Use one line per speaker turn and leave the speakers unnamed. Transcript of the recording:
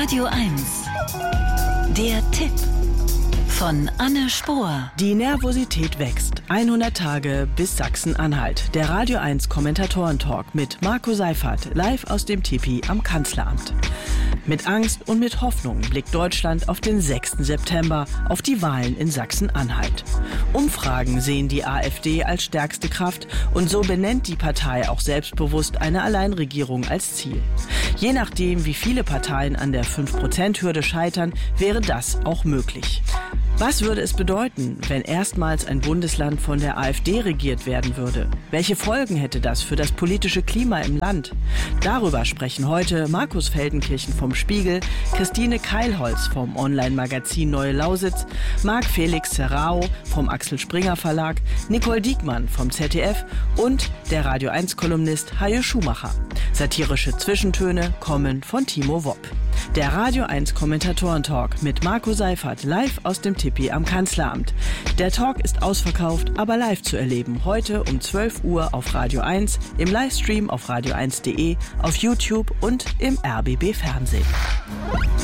Radio 1. Der Tipp von Anne Spohr.
Die Nervosität wächst. 100 Tage bis Sachsen-Anhalt. Der Radio 1 Kommentatoren-Talk mit Marco Seifert, live aus dem Tipi am Kanzleramt. Mit Angst und mit Hoffnung blickt Deutschland auf den 6. September, auf die Wahlen in Sachsen-Anhalt. Umfragen sehen die AfD als stärkste Kraft und so benennt die Partei auch selbstbewusst eine Alleinregierung als Ziel. Je nachdem, wie viele Parteien an der 5%-Hürde scheitern, wäre das auch möglich. Was würde es bedeuten, wenn erstmals ein Bundesland von der AfD regiert werden würde? Welche Folgen hätte das für das politische Klima im Land? Darüber sprechen heute Markus Feldenkirchen vom Spiegel, Christine Keilholz vom Online-Magazin Neue Lausitz, Marc-Felix Serrao vom Axel Springer Verlag, Nicole Diekmann vom ZDF und der Radio 1-Kolumnist Hajo Schumacher. Satirische Zwischentöne kommen von Timo Wopp. Der Radio 1 Kommentatoren-Talk mit Marco Seifert live aus dem Tipi am Kanzleramt. Der Talk ist ausverkauft, aber live zu erleben. Heute um 12 Uhr auf Radio 1, im Livestream auf radio1.de, auf YouTube und im RBB Fernsehen.